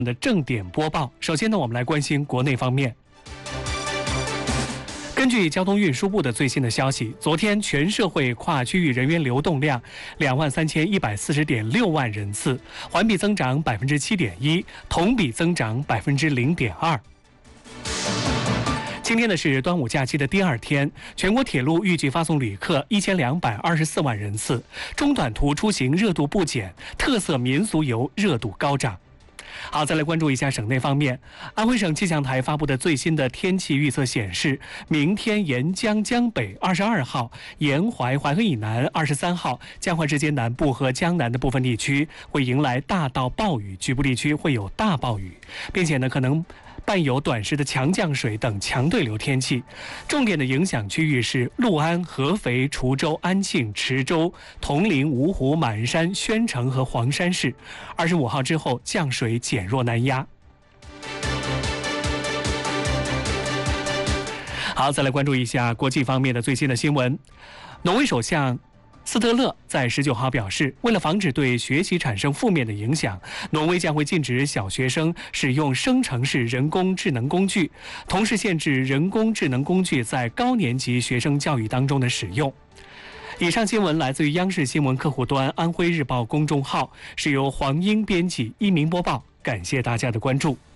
的正点播报。首先呢，我们来关心国内方面。根据交通运输部的最新的消息，昨天全社会跨区域人员流动量23140.6万人次，环比增长7.1%，同比增长0.2%。今天呢是端午假期的第二天，全国铁路预计发送旅客1224万人次，中短途出行热度不减，特色民俗游热度高涨。好，再来关注一下省内方面。安徽省气象台发布的最新的天气预测显示，明天沿江江北22号、沿淮淮河以南23号、江淮之间南部和江南的部分地区会迎来大到暴雨，局部地区会有大暴雨，并且呢可能伴有短时的强降水等强对流天气。重点的影响区域是六安、合肥、滁州、安庆、池州、铜陵、芜湖、马鞍山、宣城和黄山市。25号之后降水减弱南压。好，再来关注一下国际方面的最新的新闻。挪威首相斯特勒在19号表示，为了防止对学习产生负面的影响，挪威将会禁止小学生使用生成式人工智能工具，同时限制人工智能工具在高年级学生教育当中的使用。以上新闻来自于央视新闻客户端安徽日报公众号，是由黄英编辑，一鸣播报，感谢大家的关注。